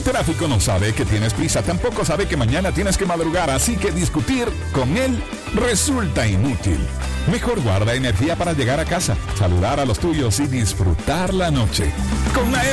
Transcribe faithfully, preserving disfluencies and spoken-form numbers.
tráfico no sabe que tienes prisa, tampoco sabe que mañana tienes que madrugar, así que discutir con él resulta inútil. Mejor guarda energía para llegar a casa, saludar a los tuyos y disfrutar la noche. Con la